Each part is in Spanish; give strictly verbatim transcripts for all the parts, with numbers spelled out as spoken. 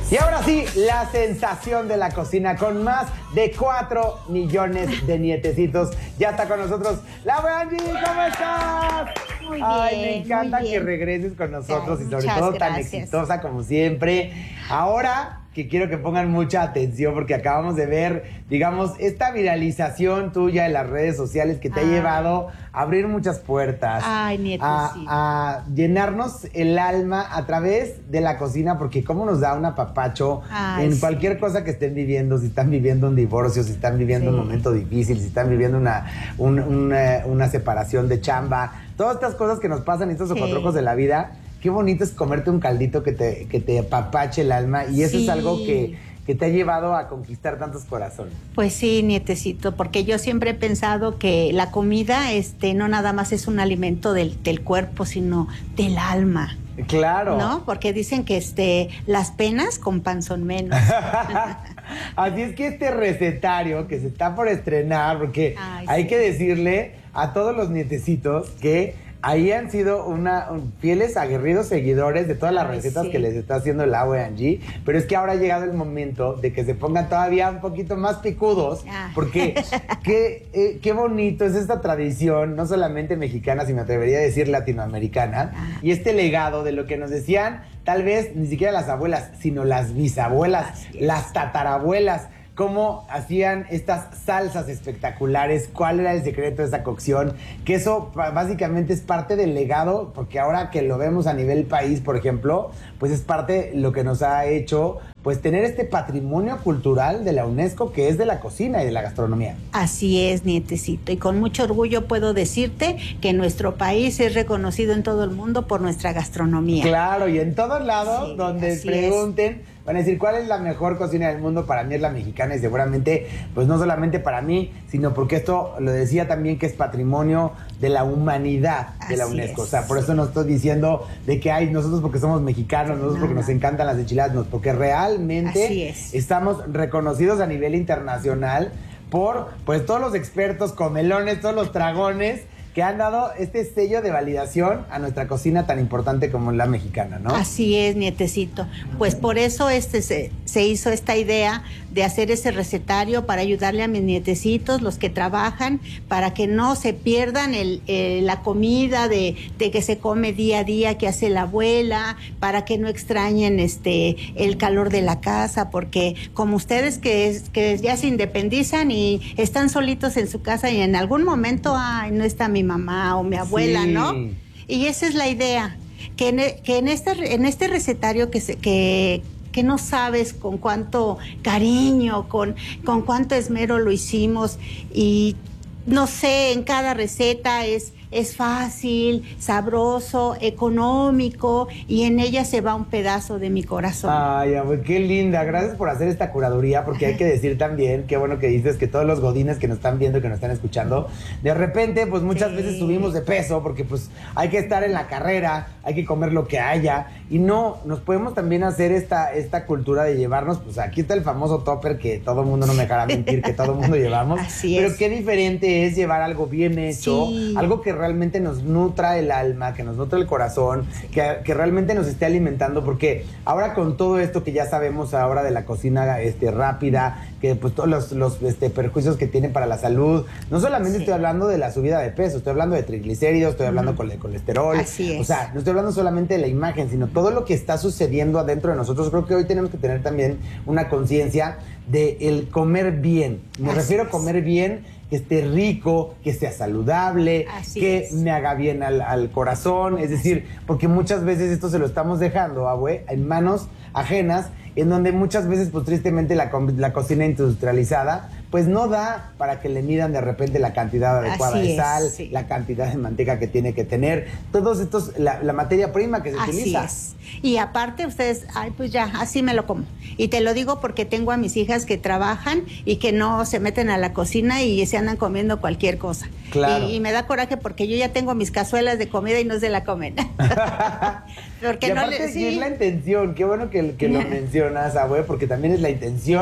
Y ahora sí, la sensación de la cocina con más de cuatro millones de nietecitos. Ya está con nosotros la Angie, ¿cómo estás? Muy bien, Ay, me encanta muy bien. que regreses con nosotros. Ay, y sobre muchas todo gracias. tan exitosa como siempre. Ahora que quiero que pongan mucha atención porque acabamos de ver, digamos, esta viralización tuya en las redes sociales que te Ay. ha llevado a abrir muchas puertas. Ay, nieto, a, sí. a llenarnos el alma a través de la cocina, porque cómo nos da un apapacho Ay, en sí. cualquier cosa que estén viviendo, si están viviendo un divorcio, si están viviendo Sí. un momento difícil, si están viviendo una, un- una, una separación de chamba, todas estas cosas que nos pasan, estos Sí. socotrocos de la vida. Qué bonito es comerte un caldito que te, que te apapache el alma, y eso Sí. es algo que, que te ha llevado a conquistar tantos corazones. Pues sí, nietecito, porque yo siempre he pensado que la comida este, no nada más es un alimento del, del cuerpo, sino del alma. Claro. ¿No? Porque dicen que este, las penas con pan son menos. Así es que este recetario que se está por estrenar, porque Ay, hay sí. que decirle a todos los nietecitos que ahí han sido una un, fieles, aguerridos seguidores de todas las Ay, recetas sí. que les está haciendo el agua Angie, pero es que ahora ha llegado el momento de que se pongan todavía un poquito más picudos, Ah. porque qué, eh, qué bonito es esta tradición, no solamente mexicana, sino me atrevería a decir latinoamericana, Ah. y este legado de lo que nos decían, tal vez ni siquiera las abuelas, sino las bisabuelas, Así es. las tatarabuelas, cómo hacían estas salsas espectaculares, cuál era el secreto de esa cocción, que eso pa- básicamente es parte del legado, porque ahora que lo vemos a nivel país, por ejemplo, pues es parte lo que nos ha hecho pues tener este patrimonio cultural de la UNESCO, que es de la cocina y de la gastronomía. Así es, nietecito, y con mucho orgullo puedo decirte que nuestro país es reconocido en todo el mundo por nuestra gastronomía. Claro, y en todos lados Sí, donde así pregunten, van a decir cuál es la mejor cocina del mundo. Para mí es la mexicana, y seguramente, pues no solamente para mí, sino porque esto lo decía también que es patrimonio de la humanidad de la Así UNESCO. es. O sea, por eso no estoy diciendo de que hay nosotros porque somos mexicanos, nosotros No, porque no. nos encantan las enchiladas, no, porque realmente Así es. estamos reconocidos a nivel internacional por pues todos los expertos comelones, todos los tragones que han dado este sello de validación a nuestra cocina tan importante como la mexicana, ¿no? Así es, nietecito. Pues por eso este se, se hizo esta idea de hacer ese recetario para ayudarle a mis nietecitos, los que trabajan, para que no se pierdan el, eh, la comida de, de que se come día a día, que hace la abuela, para que no extrañen este el calor de la casa, porque como ustedes que, es, que ya se independizan y están solitos en su casa y en algún momento, ay, no está mi mamá o mi abuela, Sí. ¿no? Y esa es la idea, que en, que en, este, en este recetario que, se, que, que no sabes con cuánto cariño, con, con cuánto esmero lo hicimos, y no sé, en cada receta es, es fácil, sabroso, económico, y en ella se va un pedazo de mi corazón. Ay, abue, qué linda. Gracias por hacer esta curaduría, porque hay que decir también, qué bueno que dices, que todos los godines que nos están viendo, que nos están escuchando, de repente, pues muchas Sí. veces subimos de peso, porque pues hay que estar en la carrera, hay que comer lo que haya, y no, nos podemos también hacer esta, esta cultura de llevarnos, pues aquí está el famoso topper que todo el mundo, no me dejará mentir, que todo el mundo llevamos. Así Pero es. qué diferente es llevar algo bien hecho, Sí. algo que realmente nos nutra el alma, que nos nutra el corazón, que, que realmente nos esté alimentando, porque ahora con todo esto que ya sabemos ahora de la cocina este, rápida, que pues todos los, los este, perjuicios que tiene para la salud, no solamente Sí. estoy hablando de la subida de peso, estoy hablando de triglicéridos, estoy hablando con el colesterol, Así es. o sea, no estoy hablando solamente de la imagen, sino todo lo que está sucediendo adentro de nosotros. Creo que hoy tenemos que tener también una conciencia de el comer bien. Me Así refiero a es. comer bien, que esté rico, que sea saludable, Así que es. me haga bien al, al corazón, es decir, porque muchas veces esto se lo estamos dejando, abue, en manos ajenas, en donde muchas veces, pues tristemente, la, co- la cocina industrializada, pues no da para que le midan de repente la cantidad adecuada Así de es, sal, sí. la cantidad de manteca que tiene que tener, todos estos, la, la materia prima que se Así utiliza. es. Y aparte ustedes, ay, pues ya, así me lo como. Y te lo digo porque tengo a mis hijas que trabajan y que no se meten a la cocina y se andan comiendo cualquier cosa. Claro. Y, y me da coraje porque yo ya tengo mis cazuelas de comida y no se la comen. Porque y no aparte, le, y sí. es la intención, qué bueno que, que lo mencionas, abue, porque también es la intención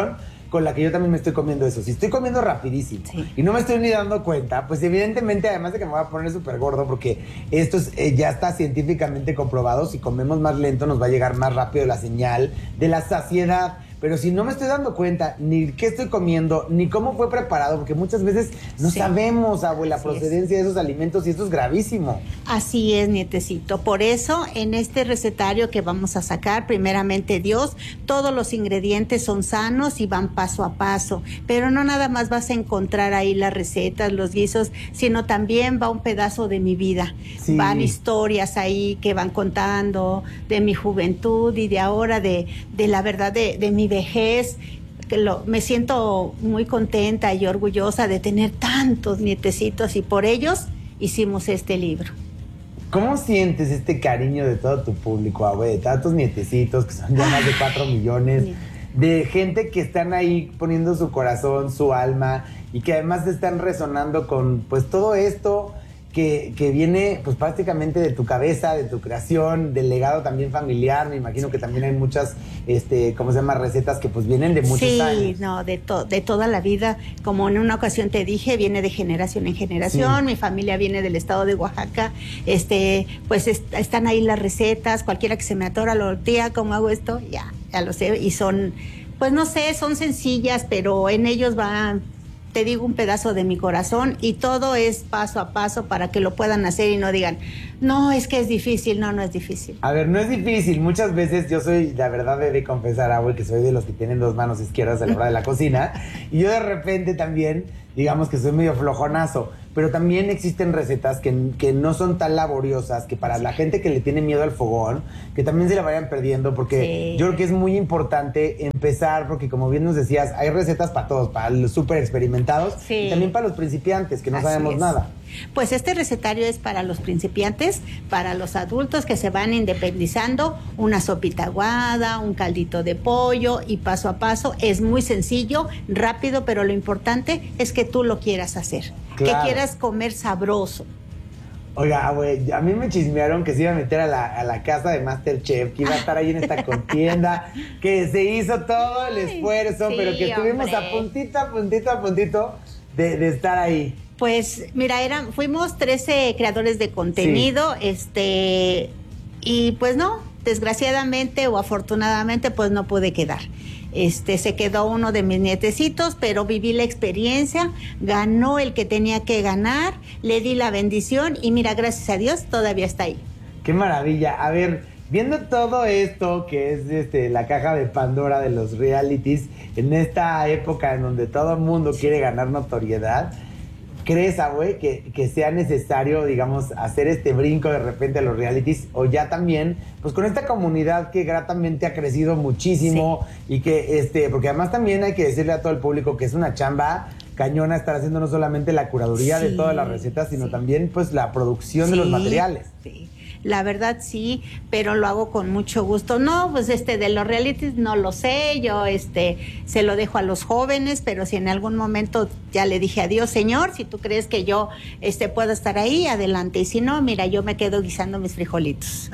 con la que yo también me estoy comiendo eso. Si estoy comiendo rapidísimo sí. y no me estoy ni dando cuenta, pues evidentemente, además de que me voy a poner súper gordo, porque esto es, eh, ya está científicamente comprobado, si comemos más lento nos va a llegar más rápido la señal de la saciedad. Pero si no me estoy dando cuenta ni qué estoy comiendo, ni cómo fue preparado, porque muchas veces no sí. sabemos, abuela, la procedencia es. de esos alimentos y eso es gravísimo. Así es, nietecito. Por eso, en este recetario que vamos a sacar, primeramente Dios, todos los ingredientes son sanos y van paso a paso. Pero no nada más vas a encontrar ahí las recetas, los guisos, sino también va un pedazo de mi vida. Sí. Van historias ahí que van contando de mi juventud y de ahora, de, de la verdad de, de mi vejez, que lo, me siento muy contenta y orgullosa de tener tantos nietecitos y por ellos hicimos este libro. ¿Cómo sientes este cariño de todo tu público, abue, de tantos nietecitos que son ya más de cuatro millones, de gente que están ahí poniendo su corazón, su alma y que además están resonando con pues todo esto Que, que viene pues prácticamente de tu cabeza, de tu creación, del legado también familiar? Me imagino que también hay muchas, este, ¿cómo se llama? Recetas que pues vienen de muchos sí, años. Sí, no, de, to de toda la vida. Como en una ocasión te dije, viene de generación en generación. Sí. Mi familia viene del estado de Oaxaca. Este, pues est están ahí las recetas. Cualquiera que se me atora la tía, ¿cómo hago esto? Ya, ya lo sé. Y son, pues no sé, son sencillas, pero en ellos van... te digo, un pedazo de mi corazón y todo es paso a paso para que lo puedan hacer y no digan, no, es que es difícil. No, no es difícil. A ver, no es difícil. Muchas veces yo soy, la verdad, he de confesar, abue, que soy de los que tienen dos manos izquierdas a la hora de la cocina y yo de repente también, digamos que soy medio flojonazo, pero también existen recetas que, que no son tan laboriosas, que para la gente que le tiene miedo al fogón, que también se la vayan perdiendo, porque sí. yo creo que es muy importante empezar, porque como bien nos decías, hay recetas para todos, para los súper experimentados sí. y también para los principiantes, que no Así sabemos es. nada. Pues este recetario es para los principiantes, para los adultos que se van independizando, una sopita aguada, un caldito de pollo y paso a paso. Es muy sencillo, rápido, pero lo importante es que tú lo quieras hacer, claro. que quieras comer sabroso. Oiga, güey, a mí me chismearon que se iba a meter a la, a la casa de MasterChef, que iba a estar ahí en esta contienda, que se hizo todo el esfuerzo, sí, pero que estuvimos hombre. a puntito, a puntito, a puntito de, de estar ahí. Pues mira, eran, fuimos trece creadores de contenido, sí. este, y pues no, desgraciadamente o afortunadamente pues no pude quedar. Este, se quedó uno de mis nietecitos, pero viví la experiencia, ganó el que tenía que ganar, le di la bendición y mira, gracias a Dios todavía está ahí. ¡Qué maravilla! A ver, viendo todo esto que es este, la caja de Pandora de los realities, en esta época en donde todo el mundo quiere ganar notoriedad, ¿crees, abue, que, que sea necesario, digamos, hacer este brinco de repente a los realities? O ya también, pues con esta comunidad que gratamente ha crecido muchísimo sí. y que, este, porque además también hay que decirle a todo el público que es una chamba cañona estar haciendo no solamente la curaduría sí, de todas las recetas, sino sí. también pues la producción sí, de los materiales. Sí. La verdad sí, pero lo hago con mucho gusto. No, pues este de los realities no lo sé, yo este se lo dejo a los jóvenes, pero si en algún momento ya le dije adiós, señor, si tú crees que yo este puedo estar ahí, adelante, y si no, mira, yo me quedo guisando mis frijolitos.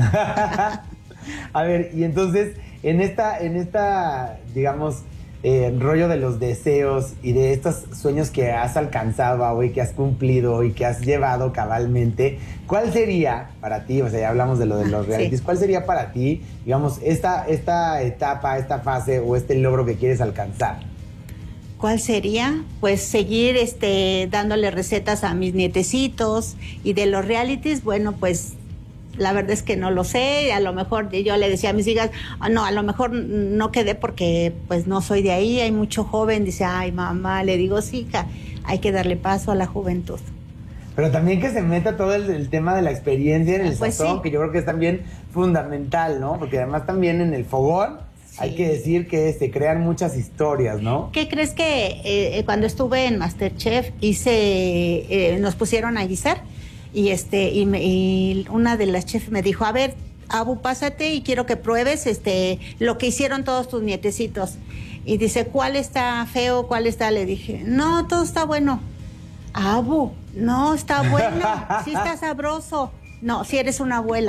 A ver, y entonces en esta en esta digamos Eh, rollo de los deseos y de estos sueños que has alcanzado, abue, que has cumplido y que has llevado cabalmente, ¿cuál sería para ti, o sea, ya hablamos de lo de los realities, sí. ¿cuál sería para ti, digamos, esta, esta etapa, esta fase o este logro que quieres alcanzar? ¿Cuál sería? Pues seguir este, dándole recetas a mis nietecitos y de los realities, bueno, pues la verdad es que no lo sé, a lo mejor yo le decía a mis hijas, oh, no, a lo mejor no quedé porque pues no soy de ahí, hay mucho joven, dice, ay mamá, le digo, sí, hija, hay que darle paso a la juventud. Pero también que se meta todo el, el tema de la experiencia en el pues sazón, sí. que yo creo que es también fundamental, ¿no? Porque además también en el fogón sí. hay que decir que se crean muchas historias, ¿no? ¿Qué crees que eh, cuando estuve en MasterChef hice, eh, nos pusieron a guisar? Y este y, me, y una de las chefs me dijo, a ver, Abu, pásate y quiero que pruebes este lo que hicieron todos tus nietecitos. Y dice, ¿cuál está feo? ¿Cuál está? Le dije, no, todo está bueno. Abu, no, está bueno, sí está sabroso. No, si eres una abuela.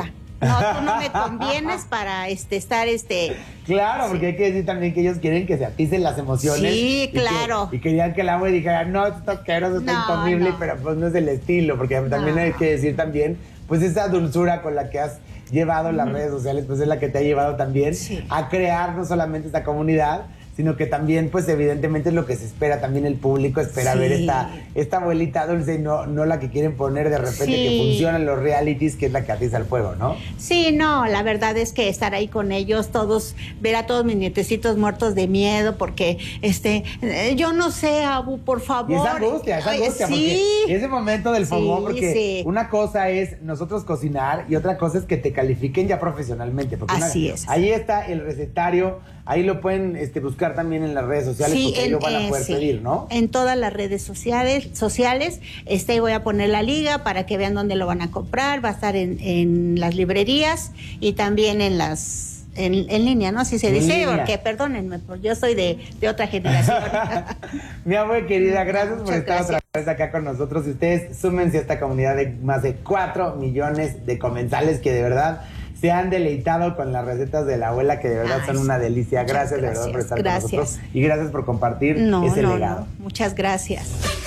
no, tú no me convienes para este, estar este... Claro, sí. porque hay que decir también que ellos quieren que se aticen las emociones. Sí, y claro. Que, y querían que el agua dijera, no, esto está asqueroso, está No, incomible, no. pero pues no es el estilo, porque también No. hay que decir también, pues esa dulzura con la que has llevado las redes sociales, pues es la que te ha llevado también Sí. a crear no solamente esta comunidad, sino que también, pues evidentemente es lo que se espera, también el público espera Sí. ver esta, esta abuelita dulce y no, no la que quieren poner de repente Sí. que funcionan los realities, que es la que atiza el fuego, ¿no? Sí, no, la verdad es que estar ahí con ellos, todos, ver a todos mis nietecitos muertos de miedo, porque, este, eh, yo no sé, Abu, por favor. Y esa angustia, esa Oye, angustia, sí. porque ese momento del fogón, Sí, porque sí. una cosa es nosotros cocinar y otra cosa es que te califiquen ya profesionalmente. Porque Así una- es. Ahí está el recetario, ahí lo pueden este, buscar también en las redes sociales, Sí, porque ahí en, lo van a eh, poder sí, pedir, ¿no? en todas las redes sociales, sociales, este voy a poner la liga para que vean dónde lo van a comprar, va a estar en, en las librerías y también en las en, en línea, ¿no? Así se En dice, línea. porque perdónenme, porque yo soy de, de otra generación. Mi abue querida, gracias por Muchas estar gracias. otra vez acá con nosotros. Y ustedes súmense a esta comunidad de más de cuatro millones de comensales que de verdad se han deleitado con las recetas de la abuela, que de verdad Ay, son sí. una delicia. Muchas Gracias, de verdad por gracias, estar gracias. con nosotros y gracias por compartir No, ese no, legado. no. Muchas gracias.